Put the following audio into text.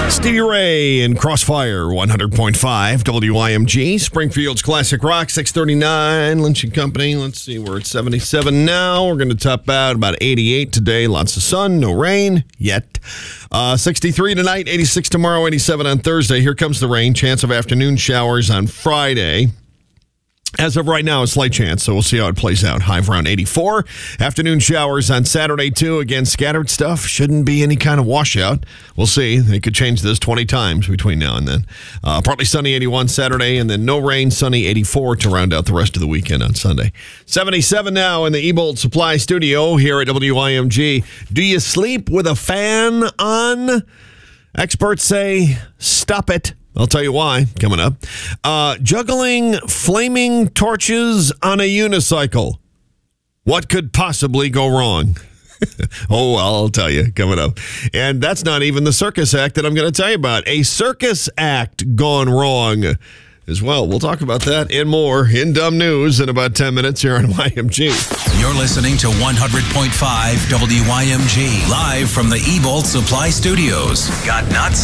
Stevie Ray and Crossfire, 100.5 WIMG, Springfield's Classic Rock, 639, Lynch & Company. Let's see, we're at 77 now. We're going to top out about 88 today. Lots of sun, no rain yet. 63 tonight, 86 tomorrow, 87 on Thursday. Here comes the rain. Chance of afternoon showers on Friday. As of right now, a slight chance, so we'll see how it plays out. High of around 84. Afternoon showers on Saturday, too. Again, scattered stuff. Shouldn't be any kind of washout. We'll see. They could change this 20 times between now and then. Partly sunny, 81 Saturday, and then no rain, sunny, 84 to round out the rest of the weekend on Sunday. 77 now in the Ebolt Supply Studio here at WIMG. Do you sleep with a fan on? Experts say, stop it. I'll tell you why, coming up. Juggling flaming torches on a unicycle. What could possibly go wrong? Oh, well, I'll tell you, coming up. And that's not even the circus act that I'm going to tell you about. A circus act gone wrong as well. We'll talk about that and more in Dumb News in about 10 minutes here on YMG. You're listening to 100.5 WYMG, live from the Ebolt Supply Studios. Got nuts?